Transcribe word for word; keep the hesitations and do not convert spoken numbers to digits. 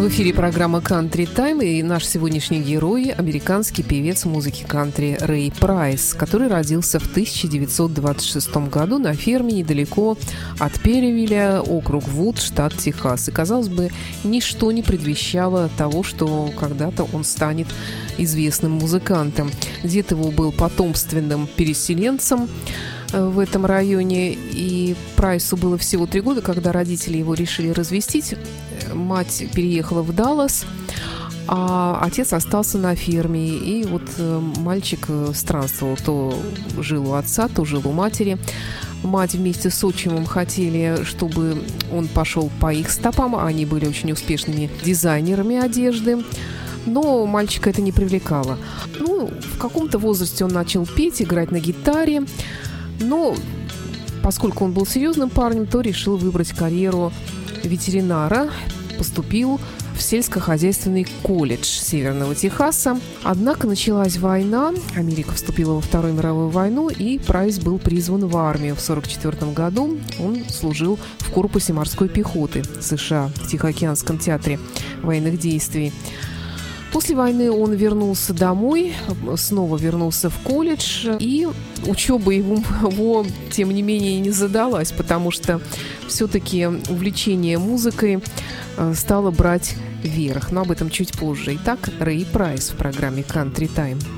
В эфире программа Country Time, и наш сегодняшний герой – американский певец музыки кантри Рэй Прайс, который родился в тысяча девятьсот двадцать шестом году на ферме недалеко от Перривилля, округ Вуд, штат Техас. И, казалось бы, ничто не предвещало того, что когда-то он станет известным музыкантом. Дед его был потомственным переселенцем в этом районе, и Прайсу было всего три года, когда родители его решили развестись. Мать переехала в Даллас, а отец остался на ферме. И вот мальчик странствовал, то жил у отца, то жил у матери. Мать вместе с отчимом хотели, чтобы он пошел по их стопам. Они были очень успешными дизайнерами одежды. Но мальчика это не привлекало. Ну, в каком-то возрасте он начал петь, играть на гитаре. Но поскольку он был серьезным парнем, то решил выбрать карьеру ветеринара. Поступил в сельскохозяйственный колледж Северного Техаса. Однако началась война, Америка вступила во Вторую мировую войну, и Прайс был призван в армию. В сорок четвёртом году он служил в корпусе морской пехоты США в Тихоокеанском театре военных действий. После войны он вернулся домой, снова вернулся в колледж, и учеба его, его, тем не менее, не задалась, потому что все-таки увлечение музыкой стало брать верх. Но об этом чуть позже. Итак, Рэй Прайс в программе Country Time.